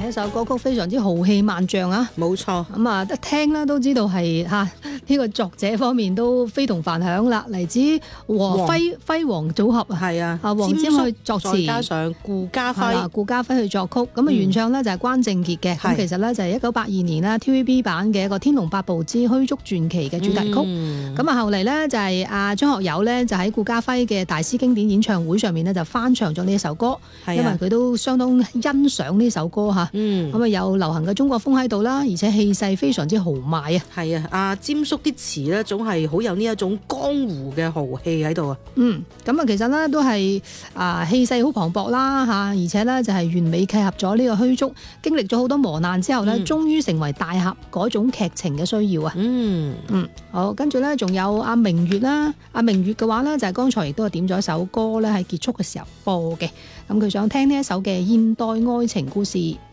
一首歌曲非常之豪氣萬丈啊！ 冇錯， 咁啊，一聽啦都知道係呢個作者方面都非同凡響啦，嚟自輝煌組合啊， 係啊， 黃霑去作詞， 再加上顧嘉輝去作曲，咁啊原唱呢就係關正傑嘅，咁其實呢就係1982年啦 TVB 版嘅一個《天龍八部之虛竹傳奇》嘅主題曲，咁啊後嚟呢，就係阿張學友呢，就喺顧嘉輝嘅大師經典演唱會上面呢，就翻唱咗呢一首歌，因為佢都相當欣賞呢首歌嚇，咁啊有流行嘅中國風喺度啦，而且氣勢非常之豪邁啊！ 係啊，阿霑叔啲詞咧總係好有呢一種江湖嘅豪氣喺度啊！ 咁啊其實咧都係氣勢好磅礴啦嚇，而且咧就係完美契合咗呢個虛竹，經歷咗好多磨難之後咧，終於成為大俠嗰種劇情嘅需要啊！好，跟住咧仲有阿明月啦，阿明月嘅話咧就係剛才亦都係點咗一首歌咧，喺結束嘅時候播嘅，咁佢想聽呢一首嘅現代愛情故事。